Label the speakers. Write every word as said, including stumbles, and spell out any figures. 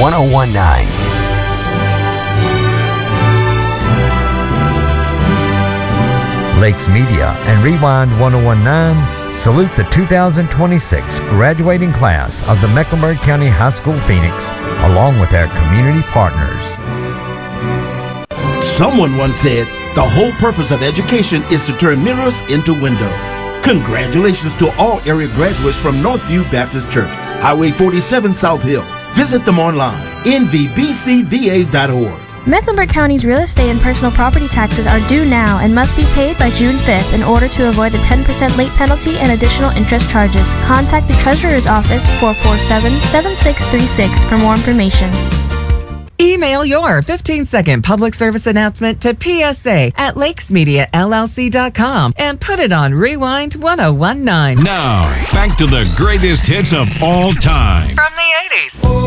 Speaker 1: one oh one nine.
Speaker 2: Lakes Media and Rewind one oh one nine salute the two thousand twenty-six graduating class of the Mecklenburg County High School Phoenix, along with our community partners.
Speaker 3: Someone once said, the whole purpose of education is to turn mirrors into windows. Congratulations to all area graduates from Northview Baptist Church, Highway forty-seven South Hill. Visit them online, n v b c v a dot org.
Speaker 4: Mecklenburg County's real estate and personal property taxes are due now and must be paid by June fifth in order to avoid the ten percent late penalty and additional interest charges. Contact the Treasurer's Office four four seven, seven six three six for more information.
Speaker 5: Email your fifteen second public service announcement to P S A at lakes media l l c dot com and put it on Rewind one oh one nine.
Speaker 6: Now, back to the greatest hits of all time.
Speaker 5: From the eighties.